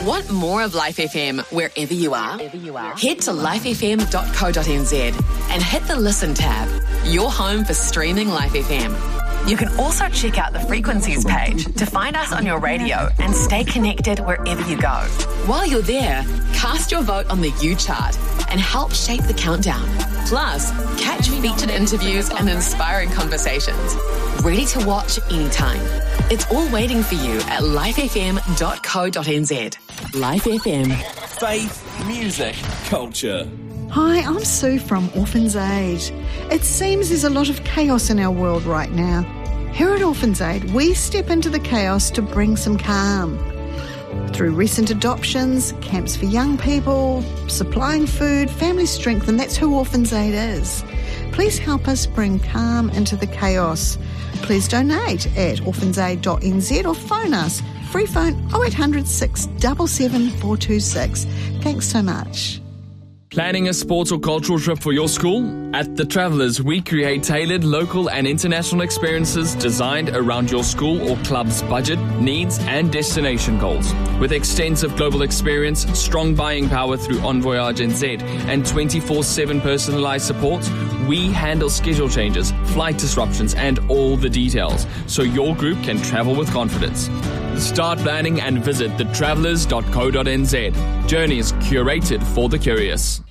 Want more of Life FM wherever you are? Head to lifefm.co.nz and hit the Listen tab, your home for streaming Life FM. You can also check out the frequencies page to find us on your radio and stay connected wherever you go. While you're there, cast your vote on the U chart and help shape the countdown. Plus, catch featured interviews and inspiring conversations. Ready to watch anytime. It's all waiting for you at lifefm.co.nz. Life FM. Faith, music, culture. Hi, I'm Sue from Orphans Aid. It seems there's a lot of chaos in our world right now. Here at Orphans Aid, we step into the chaos to bring some calm. Through recent adoptions, camps for young people, supplying food, family strength, and that's who Orphans Aid is. Please help us bring calm into the chaos. Please donate at orphansaid.nz or phone us. Free phone 0800 677 426. Thanks so much. Planning a sports or cultural trip for your school? At The Travellers, we create tailored local and international experiences designed around your school or club's budget, needs and destination goals. With extensive global experience, strong buying power through Envoyage NZ and 24/7 personalised support, we handle schedule changes, flight disruptions and all the details so your group can travel with confidence. Start planning and visit thetravellers.co.nz. Journeys curated for the curious.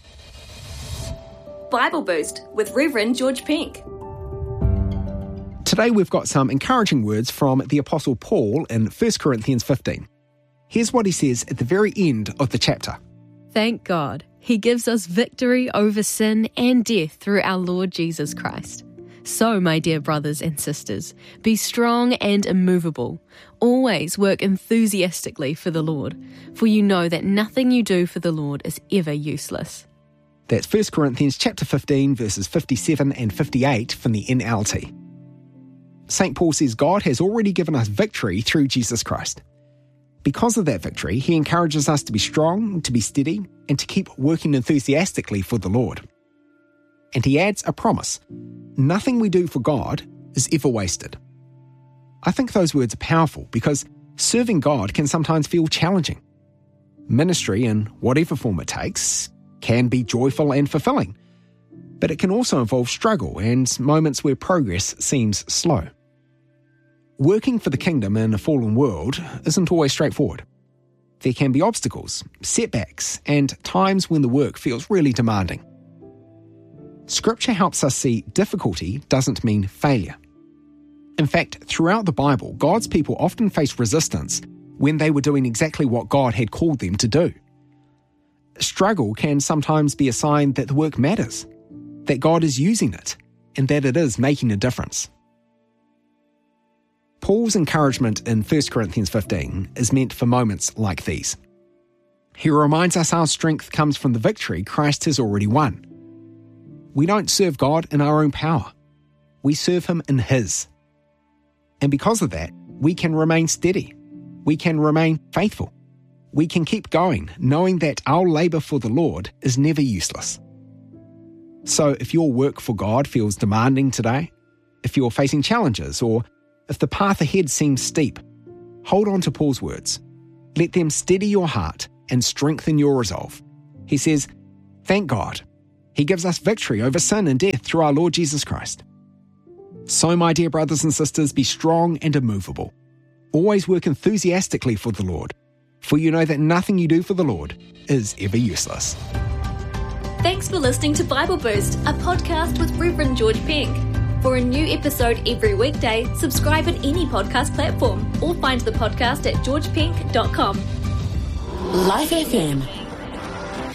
Bible Boost with Reverend George Pink. Today we've got some encouraging words from the Apostle Paul in 1 Corinthians 15. Here's what he says at the very end of the chapter. Thank God, He gives us victory over sin and death through our Lord Jesus Christ. So, my dear brothers and sisters, be strong and immovable. Always work enthusiastically for the Lord, for you know that nothing you do for the Lord is ever useless. That's 1 Corinthians chapter 15, verses 57 and 58 from the NLT. St. Paul says God has already given us victory through Jesus Christ. Because of that victory, he encourages us to be strong, to be steady, and to keep working enthusiastically for the Lord. And he adds a promise. Nothing we do for God is ever wasted. I think those words are powerful because serving God can sometimes feel challenging. Ministry, in whatever form it takes, can be joyful and fulfilling, but it can also involve struggle and moments where progress seems slow. Working for the kingdom in a fallen world isn't always straightforward. There can be obstacles, setbacks, and times when the work feels really demanding. Scripture helps us see difficulty doesn't mean failure. In fact, throughout the Bible, God's people often faced resistance when they were doing exactly what God had called them to do. Struggle can sometimes be a sign that the work matters, that God is using it, and that it is making a difference. Paul's encouragement in 1 Corinthians 15 is meant for moments like these. He reminds us our strength comes from the victory Christ has already won. We don't serve God in our own power. We serve him in his. And because of that, we can remain steady. We can remain faithful. We can keep going, knowing that our labour for the Lord is never useless. So if your work for God feels demanding today, if you're facing challenges, or if the path ahead seems steep, hold on to Paul's words. Let them steady your heart and strengthen your resolve. He says, thank God. He gives us victory over sin and death through our Lord Jesus Christ. So, my dear brothers and sisters, be strong and immovable. Always work enthusiastically for the Lord, for you know that nothing you do for the Lord is ever useless. Thanks for listening to Bible Boost, a podcast with Reverend George Pink. For a new episode every weekday, subscribe at any podcast platform or find the podcast at georgepink.com. Life FM.